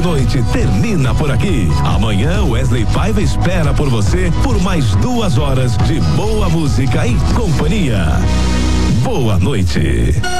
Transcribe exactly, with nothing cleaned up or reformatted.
Noite termina por aqui. Amanhã Wesley Paiva espera por você por mais duas horas de boa música e companhia. Boa noite.